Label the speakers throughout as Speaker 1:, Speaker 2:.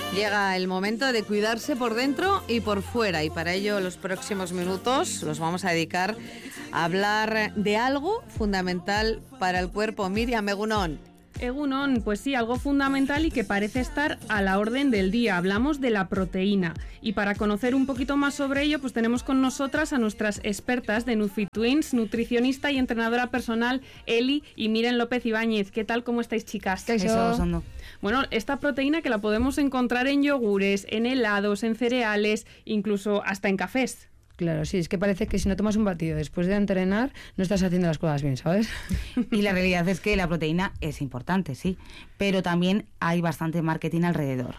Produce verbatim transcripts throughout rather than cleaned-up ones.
Speaker 1: Llega el momento de cuidarse por dentro y por fuera, y para ello los próximos minutos los vamos a dedicar a hablar de algo fundamental para el cuerpo. Miriam, egunon.
Speaker 2: Egunon, pues sí, algo fundamental y que parece estar a la orden del día. Hablamos de la proteína. Y para conocer un poquito más sobre ello, pues tenemos con nosotras a nuestras expertas de NutriTwins, nutricionista y entrenadora personal, Eli y Miren López Ibáñez. ¿Qué tal? ¿Cómo estáis, chicas?
Speaker 3: ¿Qué eso?
Speaker 2: Bueno, esta proteína que la podemos encontrar en yogures, en helados, en cereales, incluso hasta en cafés.
Speaker 3: Claro, sí, es que parece que si no tomas un batido después de entrenar, no estás haciendo las cosas bien, ¿sabes?
Speaker 4: Y la realidad es que la proteína es importante, sí, pero también hay bastante marketing alrededor.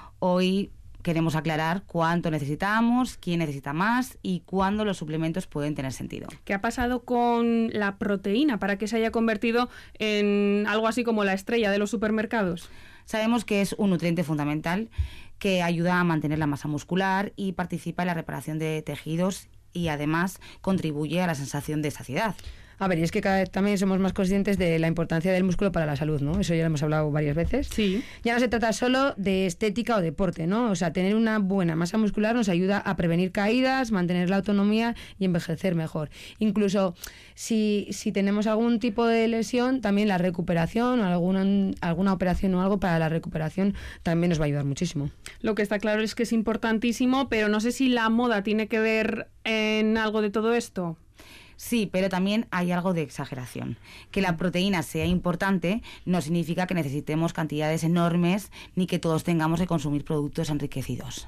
Speaker 4: Hoy queremos aclarar cuánto necesitamos, quién necesita más y cuándo los suplementos pueden tener sentido.
Speaker 2: ¿Qué ha pasado con la proteína para que se haya convertido en algo así como la estrella de los supermercados?
Speaker 4: Sabemos que es un nutriente fundamental que ayuda a mantener la masa muscular y participa en la reparación de tejidos y además contribuye a la sensación de saciedad.
Speaker 3: A ver, y es que cada vez también somos más conscientes de la importancia del músculo para la salud, ¿no? Eso ya lo hemos hablado varias veces.
Speaker 2: Sí.
Speaker 3: Ya no se trata solo de estética o deporte, ¿no? O sea, tener una buena masa muscular nos ayuda a prevenir caídas, mantener la autonomía y envejecer mejor. Incluso si, si tenemos algún tipo de lesión, también la recuperación o alguna, alguna operación o algo para la recuperación también nos va a ayudar muchísimo.
Speaker 2: Lo que está claro es que es importantísimo, pero no sé si la moda tiene que ver en algo de todo esto.
Speaker 4: Sí, pero también hay algo de exageración. Que la proteína sea importante no significa que necesitemos cantidades enormes ni que todos tengamos que consumir productos enriquecidos.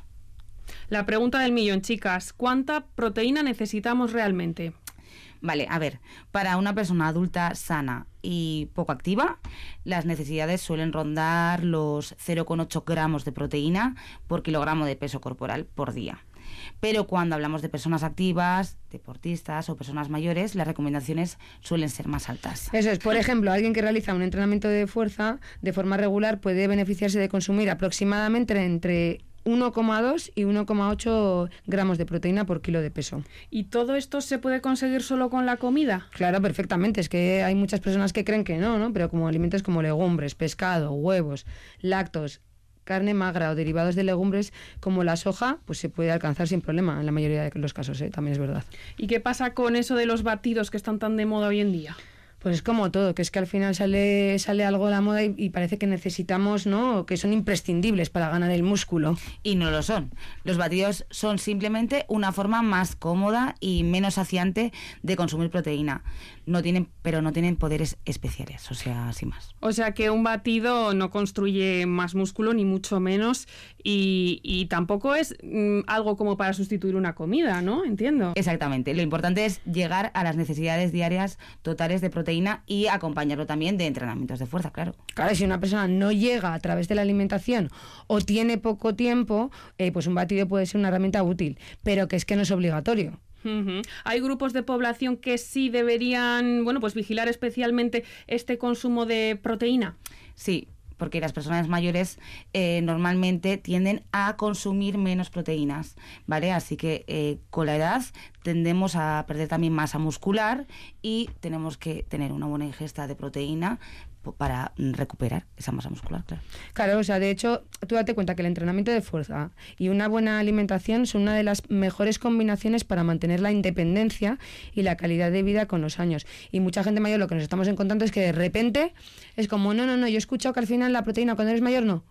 Speaker 2: La pregunta del millón, chicas, ¿cuánta proteína necesitamos realmente?
Speaker 4: Vale, a ver, para una persona adulta sana y poco activa, las necesidades suelen rondar los cero coma ocho gramos de proteína por kilogramo de peso corporal por día. Pero cuando hablamos de personas activas, deportistas o personas mayores, las recomendaciones suelen ser más altas.
Speaker 3: Eso es, por ejemplo, alguien que realiza un entrenamiento de fuerza de forma regular puede beneficiarse de consumir aproximadamente entre uno coma dos y uno coma ocho gramos de proteína por kilo de peso.
Speaker 2: ¿Y todo esto se puede conseguir solo con la comida?
Speaker 3: Claro, perfectamente. Es que hay muchas personas que creen que no, ¿no? Pero como alimentos como legumbres, pescado, huevos, lácteos, carne magra o derivados de legumbres como la soja, pues se puede alcanzar sin problema en la mayoría de los casos, ¿eh? También es verdad.
Speaker 2: ¿Y qué pasa con eso de los batidos que están tan de moda hoy en día?
Speaker 3: Pues es como todo, que es que al final sale sale algo de la moda y, y parece que necesitamos, ¿no? Que son imprescindibles para ganar el músculo.
Speaker 4: Y no lo son. Los batidos son simplemente una forma más cómoda y menos saciante de consumir proteína. No tienen, pero no tienen poderes especiales, o sea, sin más.
Speaker 2: O sea que un batido no construye más músculo, ni mucho menos, y, y tampoco es mm, algo como para sustituir una comida, ¿no? Entiendo.
Speaker 4: Exactamente. Lo importante es llegar a las necesidades diarias totales de proteína y acompañarlo también de entrenamientos de fuerza, claro.
Speaker 3: Claro, si una persona no llega a través de la alimentación o tiene poco tiempo, eh, pues un batido puede ser una herramienta útil, pero que es que no es obligatorio.
Speaker 2: Uh-huh. Hay grupos de población que sí deberían, bueno, pues vigilar especialmente este consumo de proteína.
Speaker 4: Sí, porque las personas mayores eh, normalmente tienden a consumir menos proteínas, ¿vale? Así que eh, con la edad tendemos a perder también masa muscular y tenemos que tener una buena ingesta de proteína para recuperar esa masa muscular, claro.
Speaker 3: Claro, o sea, de hecho, tú date cuenta que el entrenamiento de fuerza y una buena alimentación son una de las mejores combinaciones para mantener la independencia y la calidad de vida con los años. Y mucha gente mayor lo que nos estamos encontrando es que de repente es como, no, no, no, yo he escuchado que al final la proteína cuando eres mayor no.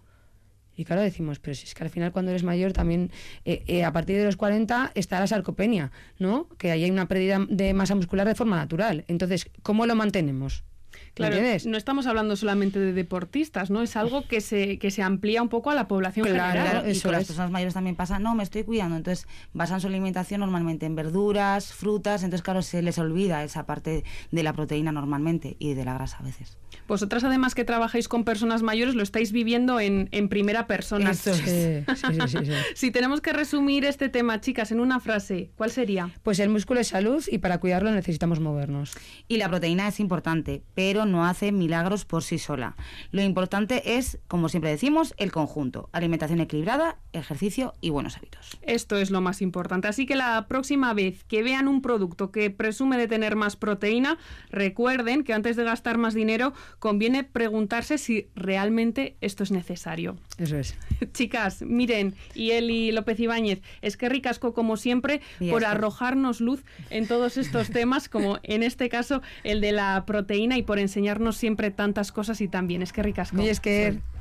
Speaker 3: Y claro, decimos, pero si es que al final cuando eres mayor también, eh, eh, a partir de los cuarenta está la sarcopenia, ¿no? Que ahí hay una pérdida de masa muscular de forma natural. Entonces, ¿cómo lo mantenemos?
Speaker 2: Claro, no estamos hablando solamente de deportistas, ¿no? Es algo que se que se amplía un poco a la población
Speaker 3: claro,
Speaker 2: general.
Speaker 3: Claro,
Speaker 4: y
Speaker 3: eso
Speaker 4: con
Speaker 3: es.
Speaker 4: Las personas mayores también pasa, no, me estoy cuidando, entonces basan su alimentación normalmente en verduras, frutas, entonces claro, se les olvida esa parte de la proteína normalmente y de la grasa a veces.
Speaker 2: Vosotras además que trabajáis con personas mayores lo estáis viviendo en, en primera persona.
Speaker 3: Eso, sí, sí, sí, sí, sí.
Speaker 2: Si tenemos que resumir este tema, chicas, en una frase, ¿cuál sería?
Speaker 3: Pues el músculo es salud y para cuidarlo necesitamos movernos.
Speaker 4: Y la proteína es importante, pero no hace milagros por sí sola. Lo importante es, como siempre decimos, el conjunto. Alimentación equilibrada, ejercicio y buenos hábitos.
Speaker 2: Esto es lo más importante. Así que la próxima vez que vean un producto que presume de tener más proteína, recuerden que antes de gastar más dinero, conviene preguntarse si realmente esto es necesario.
Speaker 3: Eso es.
Speaker 2: Chicas, Miren y Eli López Ibáñez, es que ricasco como siempre por arrojarnos luz en todos estos temas, como en este caso el de la proteína, y por enseñarnos siempre tantas cosas y también es que ricasco.
Speaker 3: Y es que